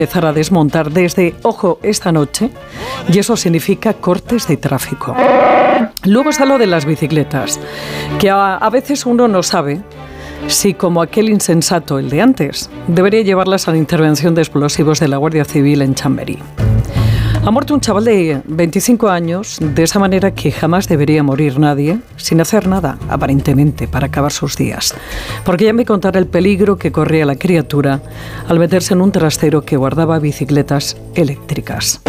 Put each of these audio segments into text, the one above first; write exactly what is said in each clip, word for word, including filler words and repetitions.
empezar a desmontar desde, ojo, esta noche, y eso significa cortes de tráfico. Luego está lo de las bicicletas, que a, a veces uno no sabe si, como aquel insensato, el de antes, debería llevarlas a la intervención de explosivos de la Guardia Civil en Chamberí. Ha muerto un chaval de veinticinco años, de esa manera que jamás debería morir nadie, sin hacer nada, aparentemente, para acabar sus días. Porque ya me contara el peligro que corría la criatura al meterse en un trastero que guardaba bicicletas eléctricas.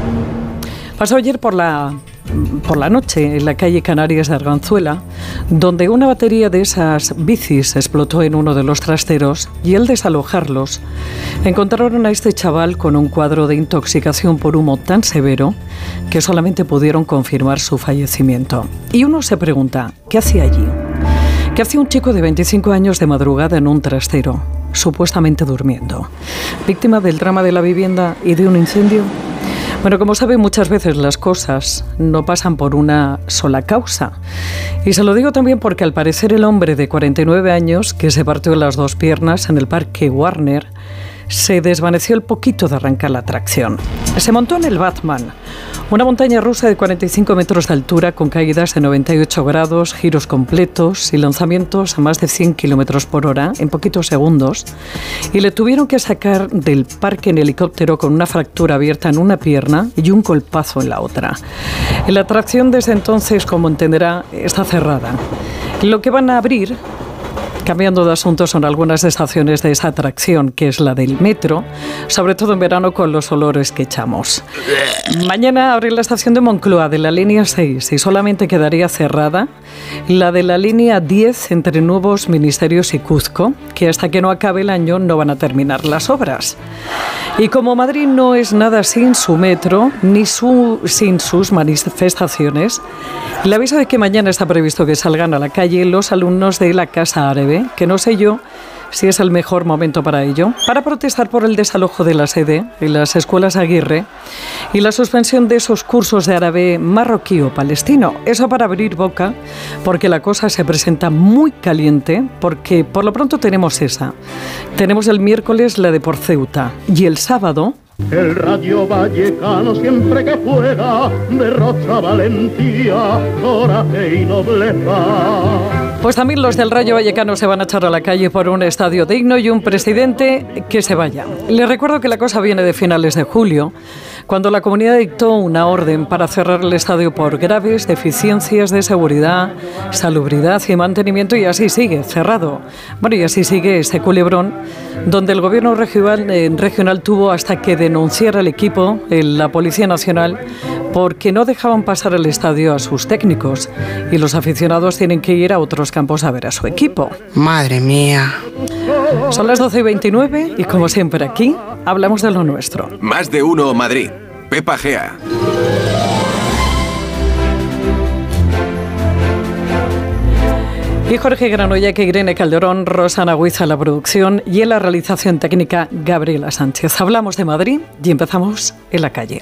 Pasó ayer por la, por la noche en la calle Canarias de Arganzuela, donde una batería de esas bicis explotó en uno de los trasteros y al desalojarlos encontraron a este chaval con un cuadro de intoxicación por humo tan severo que solamente pudieron confirmar su fallecimiento. Y uno se pregunta, ¿qué hacía allí? ¿Qué hacía un chico de veinticinco años de madrugada en un trastero, supuestamente durmiendo? ¿Víctima del drama de la vivienda y de un incendio? Bueno, como saben, muchas veces las cosas no pasan por una sola causa. Y se lo digo también porque al parecer el hombre de cuarenta y nueve años que se partió las dos piernas en el Parque Warner se desvaneció el poquito de arrancar la tracción. Se montó en el Batman, una montaña rusa de cuarenta y cinco metros de altura con caídas de noventa y ocho grados, giros completos y lanzamientos a más de cien kilómetros por hora en poquitos segundos, y le tuvieron que sacar del parque en helicóptero con una fractura abierta en una pierna y un golpazo en la otra. La atracción desde entonces, como entenderá, está cerrada. Lo que van a abrir, cambiando de asunto, son algunas estaciones de esa atracción, que es la del metro, sobre todo en verano con los olores que echamos. Mañana abre la estación de Moncloa de la línea seis y solamente quedaría cerrada la de la línea diez entre Nuevos Ministerios y Cuzco, que hasta que no acabe el año no van a terminar las obras. Y como Madrid no es nada sin su metro, ni su, sin sus manifestaciones, le aviso de que mañana está previsto que salgan a la calle los alumnos de la Casa Árabe, que no sé yo si es el mejor momento para ello, para protestar por el desalojo de la sede en las escuelas Aguirre y la suspensión de esos cursos de árabe marroquí o palestino. Eso para abrir boca, porque la cosa se presenta muy caliente, porque por lo pronto tenemos esa. Tenemos el miércoles la de por Ceuta y el sábado el Rayo Vallecano siempre que juega derrocha valentía, coraje y nobleza. Pues también los del Rayo Vallecano se van a echar a la calle por un estadio digno y un presidente que se vaya. Les recuerdo que la cosa viene de finales de julio, cuando la comunidad dictó una orden para cerrar el estadio por graves deficiencias de seguridad, salubridad y mantenimiento, y así sigue, cerrado. Bueno, y así sigue este culebrón, donde el gobierno regional, eh, regional tuvo hasta que denunciar al equipo, en la Policía Nacional, porque no dejaban pasar al estadio a sus técnicos y los aficionados tienen que ir a otros campos a ver a su equipo. Madre mía. Son las doce y veintinueve y, como siempre, aquí hablamos de lo nuestro. Más de uno Madrid. Pepa Gea. Y Jorge Granolla, que Irene Calderón, Rosana Huiza en la producción y en la realización técnica Gabriela Sánchez. Hablamos de Madrid y empezamos en la calle.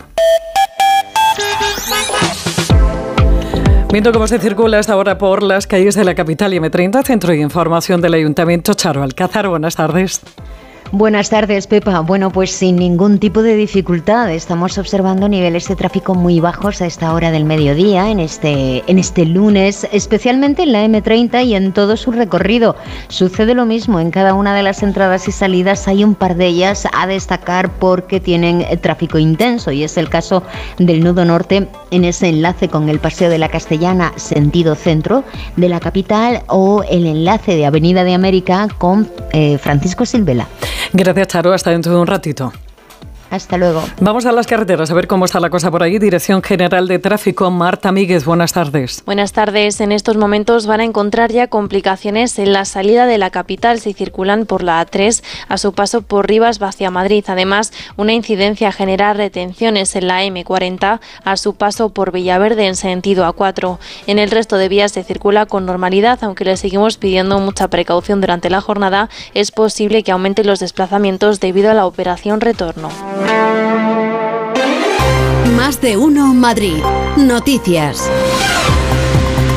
Viendo cómo se circula hasta ahora por las calles de la capital y eme treinta, Centro de Información del Ayuntamiento, Charo Alcázar. Buenas tardes. Buenas tardes, Pepa. Bueno, pues sin ningún tipo de dificultad. Estamos observando niveles de tráfico muy bajos a esta hora del mediodía, en este, en este lunes, especialmente en la eme treinta y en todo su recorrido. Sucede lo mismo en cada una de las entradas y salidas. Hay un par de ellas a destacar porque tienen tráfico intenso, y es el caso del nudo norte en ese enlace con el Paseo de la Castellana, sentido centro de la capital, o el enlace de Avenida de América con eh, Francisco Silvela. Gracias, Charo. Hasta dentro de un ratito. Hasta luego. Vamos a las carreteras a ver cómo está la cosa por ahí. Dirección General de Tráfico, Marta Míguez, buenas tardes. Buenas tardes. En estos momentos van a encontrar ya complicaciones en la salida de la capital si circulan por la A tres a su paso por Rivas hacia Madrid. Además, una incidencia genera retenciones en la eme cuarenta a su paso por Villaverde en sentido A cuatro. En el resto de vías se circula con normalidad, aunque le seguimos pidiendo mucha precaución durante la jornada. Es posible que aumenten los desplazamientos debido a la operación retorno. Más de uno Madrid. Noticias.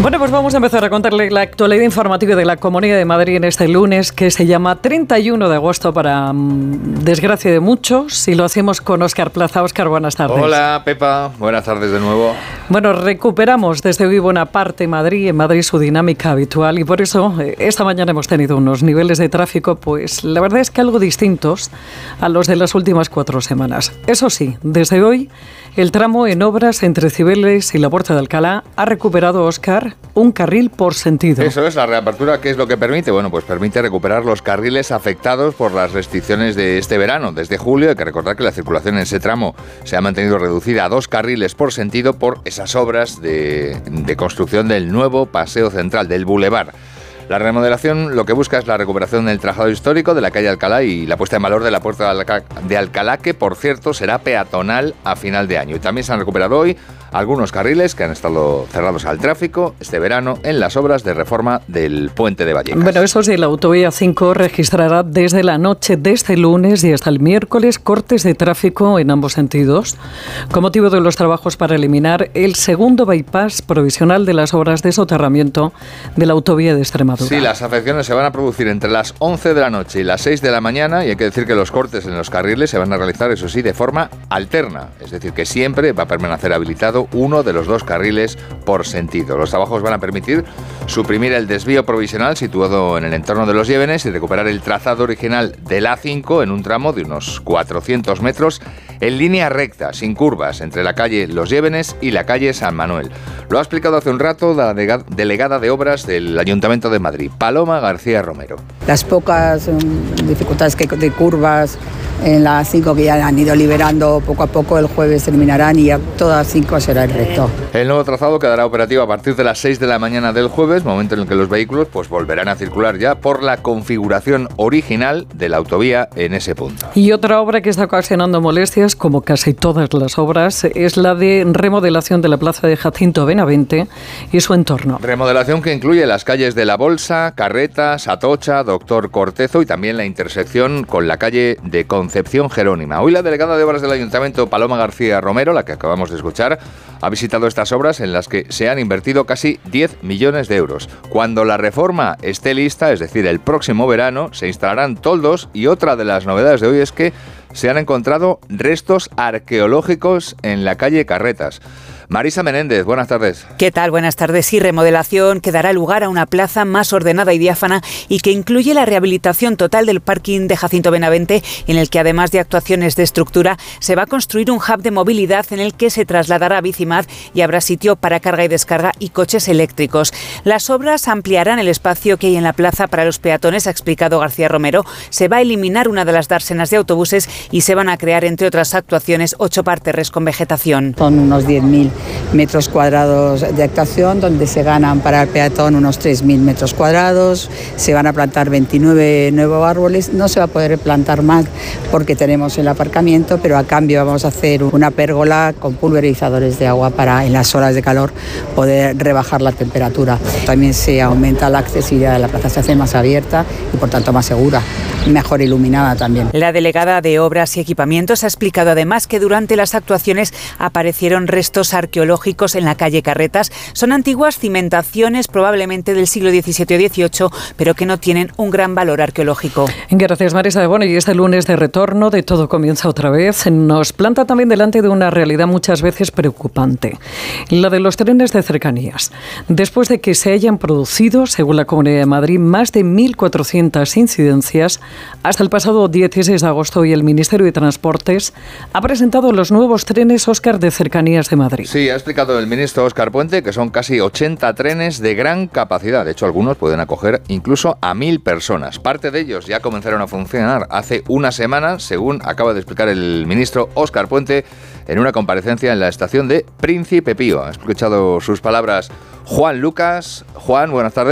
Bueno, pues vamos a empezar a contarle la actualidad informativa de la Comunidad de Madrid en este lunes, que se llama treinta y uno de agosto para um, desgracia de muchos, y lo hacemos con Óscar Plaza. Óscar, buenas tardes. Hola, Pepa. Buenas tardes de nuevo. Bueno, recuperamos desde hoy buena parte de Madrid, en Madrid su dinámica habitual, y por eso eh, esta mañana hemos tenido unos niveles de tráfico, pues la verdad es que algo distintos a los de las últimas cuatro semanas. Eso sí, desde hoy el tramo en obras entre Cibeles y la Puerta de Alcalá ha recuperado, Óscar, un carril por sentido. Eso es, la reapertura, ¿qué es lo que permite? Bueno, pues permite recuperar los carriles afectados por las restricciones de este verano. Desde julio hay que recordar que la circulación en ese tramo se ha mantenido reducida a dos carriles por sentido por esas obras de, de construcción del nuevo paseo central, del Boulevard. La remodelación lo que busca es la recuperación del trazado histórico de la calle Alcalá y la puesta en valor de la Puerta de Alcalá, que por cierto será peatonal a final de año. Y también se han recuperado hoy algunos carriles que han estado cerrados al tráfico este verano en las obras de reforma del puente de Vallecas. Bueno, eso sí, la autovía cinco registrará desde la noche de este lunes y hasta el miércoles cortes de tráfico en ambos sentidos, con motivo de los trabajos para eliminar el segundo bypass provisional de las obras de soterramiento de la autovía de Extremadura. Sí, las afecciones se van a producir entre las once de la noche y las seis de la mañana, y hay que decir que los cortes en los carriles se van a realizar, eso sí, de forma alterna, es decir, que siempre va a permanecer habilitado uno de los dos carriles por sentido. Los trabajos van a permitir suprimir el desvío provisional situado en el entorno de Los Llévenes y recuperar el trazado original del A cinco en un tramo de unos cuatrocientos metros en línea recta, sin curvas, entre la calle Los Llévenes y la calle San Manuel. Lo ha explicado hace un rato la delegada de obras del Ayuntamiento de Madrid, Paloma García Romero. Las pocas um, dificultades que de curvas en la A cinco que ya han ido liberando poco a poco, el jueves terminarán y ya toda A cinco será el recto. El nuevo trazado quedará operativo a partir de las seis de la mañana del jueves, momento en el que los vehículos pues volverán a circular ya por la configuración original de la autovía en ese punto. Y otra obra que está ocasionando molestias, como casi todas las obras, es la de remodelación de la plaza de Jacinto Benavente y su entorno. Remodelación que incluye las calles de La Bolsa, Carretas, Atocha, Doctor Cortezo y también la intersección con la calle de Concepción Jerónima. Hoy la delegada de obras del Ayuntamiento, Paloma García Romero, la que acabamos de escuchar, ha visitado estas obras en las que se han invertido casi diez millones de euros. Cuando la reforma esté lista, es decir, el próximo verano, se instalarán toldos, y otra de las novedades de hoy es que se han encontrado restos arqueológicos en la calle Carretas. Marisa Menéndez, buenas tardes. ¿Qué tal? Buenas tardes. Sí, remodelación que dará lugar a una plaza más ordenada y diáfana y que incluye la rehabilitación total del parking de Jacinto Benavente, en el que además de actuaciones de estructura se va a construir un hub de movilidad en el que se trasladará Bicimad y habrá sitio para carga y descarga y coches eléctricos. Las obras ampliarán el espacio que hay en la plaza para los peatones, ha explicado García Romero. Se va a eliminar una de las dársenas de autobuses y se van a crear, entre otras actuaciones, ocho parterres con vegetación. Son unos diez mil metros cuadrados de actuación, donde se ganan para el peatón unos tres mil metros cuadrados, se van a plantar veintinueve nuevos árboles, no se va a poder plantar más porque tenemos el aparcamiento, pero a cambio vamos a hacer una pérgola con pulverizadores de agua para en las horas de calor poder rebajar la temperatura. También se aumenta la accesibilidad de la plaza, se hace más abierta y por tanto más segura, mejor iluminada también. La delegada de Obras y Equipamientos ha explicado además que durante las actuaciones aparecieron restos arqueológicos en la calle Carretas. Son antiguas cimentaciones, probablemente del siglo diecisiete o dieciocho, pero que no tienen un gran valor arqueológico. Gracias, Marisa. Bueno, y este lunes de retorno de Todo Comienza Otra Vez nos planta también delante de una realidad muchas veces preocupante, la de los trenes de cercanías. Después de que se hayan producido, según la Comunidad de Madrid, más de mil cuatrocientas incidencias, hasta el pasado dieciséis de agosto, y el Ministerio de Transportes ha presentado los nuevos trenes Óscar de cercanías de Madrid. Sí, ha explicado el ministro Óscar Puente que son casi ochenta trenes de gran capacidad. De hecho, algunos pueden acoger incluso a mil personas. Parte de ellos ya comenzaron a funcionar hace una semana, según acaba de explicar el ministro Óscar Puente en una comparecencia en la estación de Príncipe Pío. Ha escuchado sus palabras Juan Lucas. Juan, buenas tardes.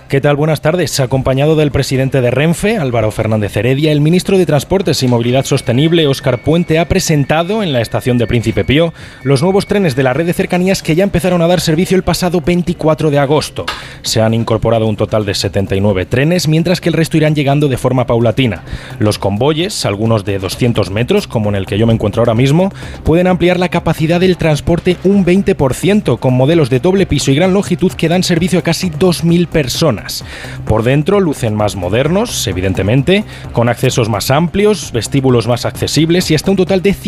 ¿Qué tal? Buenas tardes. Acompañado del presidente de Renfe, Álvaro Fernández Heredia, el ministro de Transportes y Movilidad Sostenible, Óscar Puente, ha presentado en la estación de Príncipe Pío los nuevos trenes de la red de cercanías que ya empezaron a dar servicio el pasado veinticuatro de agosto. Se han incorporado un total de setenta y nueve trenes, mientras que el resto irán llegando de forma paulatina. Los convoyes, algunos de doscientos metros, como en el que yo me encuentro ahora mismo, pueden ampliar la capacidad del transporte un veinte por ciento, con modelos de doble piso y gran longitud que dan servicio a casi dos mil personas. Por dentro lucen más modernos, evidentemente, con accesos más amplios, vestíbulos más accesibles y hasta un total de